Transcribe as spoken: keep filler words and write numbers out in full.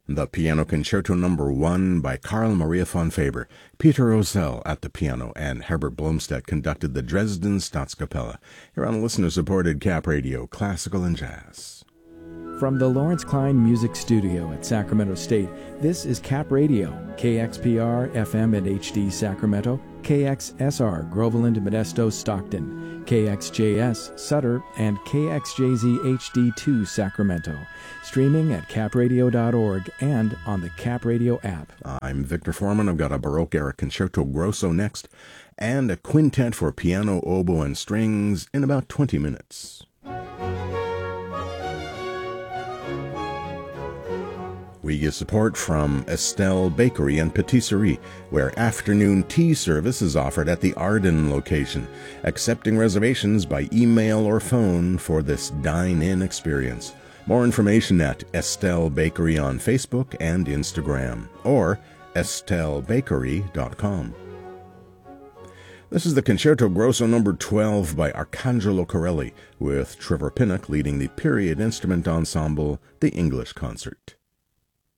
The Piano Concerto Number one by Carl Maria von Faber. Peter Rosell at the piano, and Herbert Blomstedt conducted the Dresden Staatskapelle. Here on listener-supported Cap Radio, Classical and Jazz. From the Lawrence Klein Music Studio at Sacramento State, this is Cap Radio, K X P R, F M and H D Sacramento, K X S R, Groveland, Modesto, Stockton, K X J S, Sutter, and K X J Z H D two, Sacramento. Streaming at cap radio dot org and on the Cap Radio app. I'm Victor Foreman. I've got a Baroque-era Concerto Grosso next, and a quintet for piano, oboe, and strings in about twenty minutes. We get support from Estelle Bakery and Patisserie, where afternoon tea service is offered at the Arden location, accepting reservations by email or phone for this dine-in experience. More information at Estelle Bakery on Facebook and Instagram, or estelle bakery dot com. This is the Concerto Grosso number twelve by Arcangelo Corelli, with Trevor Pinnock leading the period instrument ensemble, the English Concert.